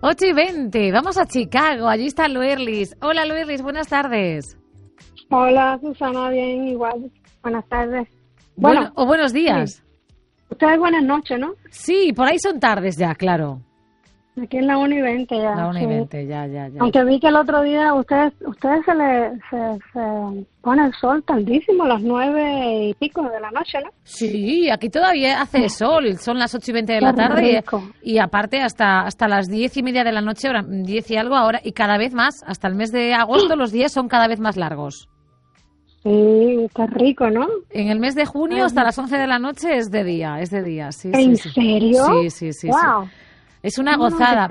8:20, vamos a Chicago, allí está Luerlis. Hola Luerlis, buenas tardes. Hola Susana, bien, igual. Buenas tardes. Bueno, o buenos días. Sí. Ustedes buenas noches, ¿no? Sí, por ahí son tardes ya, claro. Aquí en la 1:20 ya. La 1:20, sí. ya. Aunque vi que el otro día ustedes se pone el sol tardísimo, las 9:00 de la noche, ¿no? Sí, aquí todavía hace sol, son las 8:20 de la tarde y aparte hasta las 10:30 de la noche, ahora 10 y algo ahora, y cada vez más, hasta el mes de agosto los días son cada vez más largos. Sí, está rico, ¿no? En el mes de junio hasta las 11 de la noche es de día, sí. ¿En serio? Sí. Wow. Sí. Es una gozada,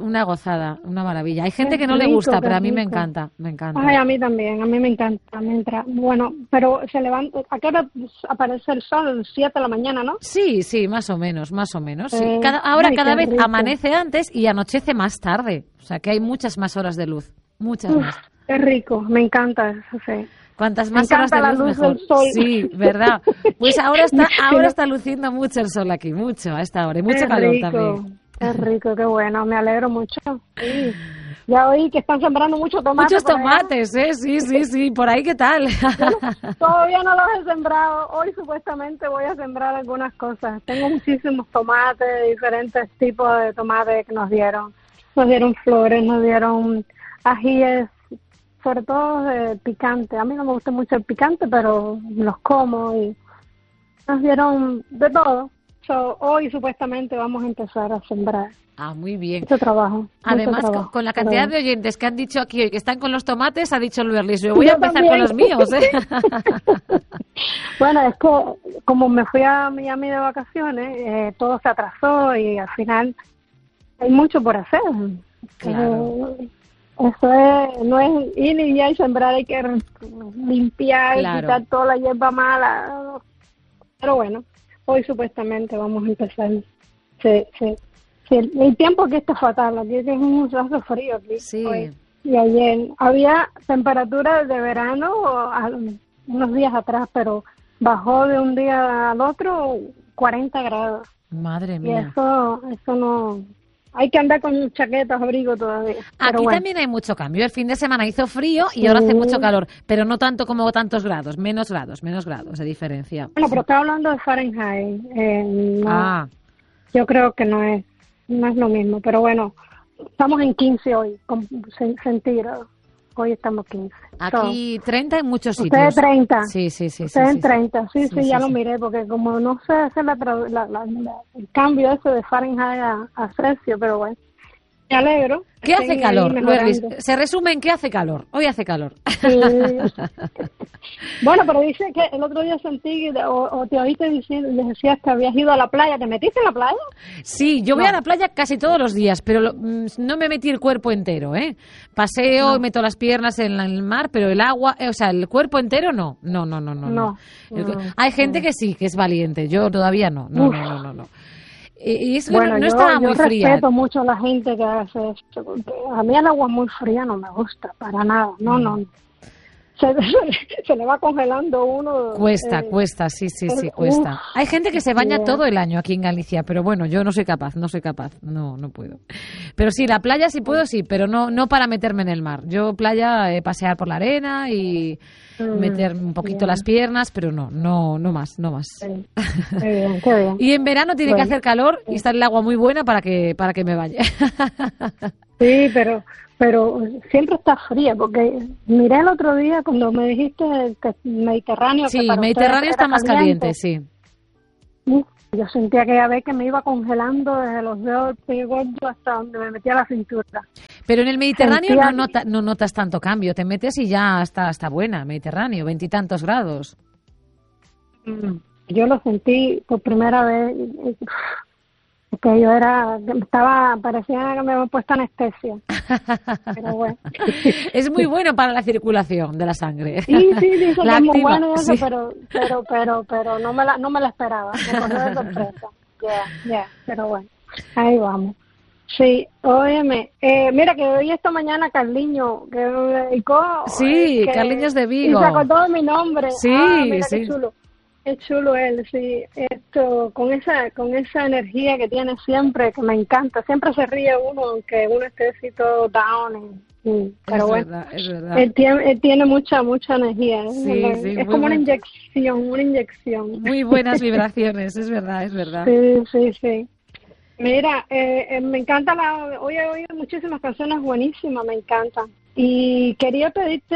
una maravilla. Hay gente que no le gusta, pero a mí me encanta. Ay, a mí también, a mí me encanta. Bueno, pero se levanta, ¿a qué hora aparece el sol? A las 7 de la mañana, ¿no? Sí, más o menos. Sí. Cada vez amanece antes y anochece más tarde. O sea que hay muchas más horas de luz, muchas más. Qué rico, me encanta eso, sí. Cuantas más horas de luz, mejor. Del sol. Sí, verdad. Pues ahora está luciendo mucho el sol aquí, mucho a esta hora, y mucho calor también. Qué rico, qué bueno, me alegro mucho. Sí. Ya oí que están sembrando muchos tomates. Muchos tomates, sí, por ahí, ¿qué tal? Todavía no los he sembrado, hoy supuestamente voy a sembrar algunas cosas. Tengo muchísimos tomates, diferentes tipos de tomates que nos dieron. Nos dieron flores, nos dieron ajíes, sobre todo de picante. A mí no me gusta mucho el picante, pero los como y nos dieron de todo. Hoy supuestamente vamos a empezar a sembrar. Ah, muy bien. Mucho trabajo. Además, con la cantidad de oyentes que han dicho aquí hoy que están con los tomates, ha dicho Luerlis, yo voy a empezar con los míos, ¿eh? Bueno, es que como me fui a Miami de vacaciones, todo se atrasó y al final hay mucho por hacer. Claro. Eso no es ir y ya y sembrar, hay que limpiar, quitar toda la hierba mala. Pero bueno. Hoy supuestamente vamos a empezar. Sí. El tiempo aquí está fatal. Aquí es hace frío aquí. Sí. Hoy. Y ayer había temperatura de verano unos días atrás, pero bajó de un día al otro 40 grados. Madre mía. Y eso no... Hay que andar con chaquetas, abrigo todavía. Aquí también hay mucho cambio. El fin de semana hizo frío y ahora hace mucho calor, pero no tanto como tantos grados, menos grados de diferencia. Bueno, pero estaba hablando de Fahrenheit. Yo creo que no es lo mismo, pero bueno, estamos en 15 hoy, con centígrados. Hoy estamos 15. Aquí 30 en muchos sitios. Ustedes 30. Sí. Ustedes 30, sí, ya lo miré, porque como no sé hacer el cambio ese de Fahrenheit a Celsius, pero bueno, me alegro. ¿Qué hace calor, Luerlis? Se resume en qué hace calor. Hoy hace calor. Sí. Bueno, pero dice que el otro día sentí, o te oíste decías que habías ido a la playa. ¿Te metiste en la playa? Sí, yo voy a la playa casi todos los días, pero no me metí el cuerpo entero, ¿eh? Paseo y meto las piernas en el mar, pero el agua, el cuerpo entero no. No. Hay gente que sí, que es valiente. Yo todavía no. Y es bueno, no estaba muy fría. Yo respeto mucho a la gente que hace esto, porque a mí el agua muy fría no me gusta, para nada, no. Se le va congelando uno. Cuesta, sí, cuesta. Hay gente que se baña todo el año aquí en Galicia, pero bueno, yo no soy capaz, no puedo. Pero sí, la playa sí puedo, sí, pero no para meterme en el mar. Yo playa, pasear por la arena y meter un poquito las piernas, pero no más. Sí. Qué bien. Y en verano tiene que hacer calor y está el agua muy buena para que me bañe. Sí, pero siempre está fría, porque miré el otro día cuando me dijiste que Mediterráneo. Sí, que para Mediterráneo está más caliente, sí. Yo sentía que que me iba congelando desde los dedos del pie gordo hasta donde me metía la cintura. Pero en el Mediterráneo no notas tanto cambio, te metes y ya está buena, Mediterráneo, 20 y tantos grados. Yo lo sentí por primera vez, que parecía que me habían puesto anestesia. Pero bueno. Es muy bueno para la circulación de la sangre. Sí, dice que es muy bueno eso, sí. pero no me la esperaba. Me cogió de sorpresa. Pero bueno, ahí vamos. Sí, óyeme, mira que hoy esta mañana Carliño, que me dedicó... Sí, Carliños de Vigo. Y se acordó de mi nombre. Sí, mira sí. Qué chulo. Qué chulo él, sí. Esto, con esa energía que tiene siempre, que me encanta. Siempre se ríe uno, aunque uno esté así todo down. Pero bueno, verdad, es verdad. Él tiene mucha energía. Sí, Es como una inyección. Muy buenas vibraciones, es verdad. Sí. Mira, me encanta hoy he oído muchísimas canciones buenísimas, me encantan. Y quería pedirte,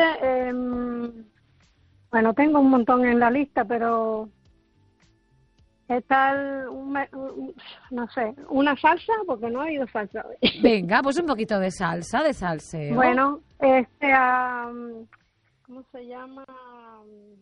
bueno, tengo un montón en la lista, pero ¿qué tal, no sé, una salsa? Porque no he oído salsa hoy. Venga, pues un poquito de salseo. Bueno, ¿cómo se llama?